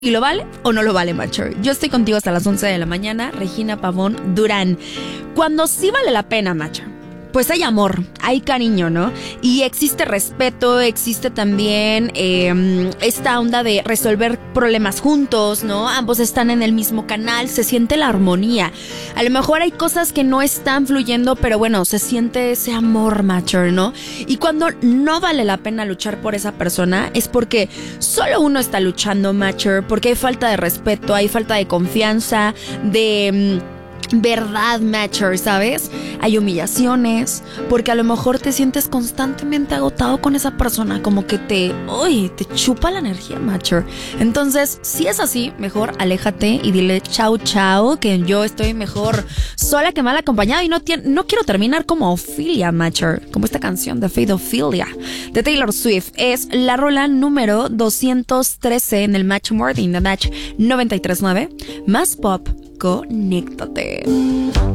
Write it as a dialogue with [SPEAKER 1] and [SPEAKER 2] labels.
[SPEAKER 1] ¿Y lo vale o no lo vale, Matcher? Yo estoy contigo hasta las 11 de la mañana, Regina Pavón Durán. Cuando sí vale la pena, Matcher, pues hay amor, hay cariño, ¿no? Y existe respeto, existe también esta onda de resolver problemas juntos, ¿no? Ambos están en el mismo canal, se siente la armonía. A lo mejor hay cosas que no están fluyendo, pero bueno, se siente ese amor, Matcher, ¿no? Y cuando no vale la pena luchar por esa persona es porque solo uno está luchando, Matcher, porque hay falta de respeto, hay falta de confianza, de verdad, Matcher, ¿sabes? Hay humillaciones, porque a lo mejor te sientes constantemente agotado con esa persona, como que te chupa la energía, Matcher. Entonces, si es así, mejor aléjate y dile chao, chao, que yo estoy mejor sola que mal acompañada y no quiero terminar como Ophelia, Matcher, como esta canción de Fate Ophelia de Taylor Swift. Es la rola número 213 en el Match Morning, de Match 93.9, más pop. Conéctate.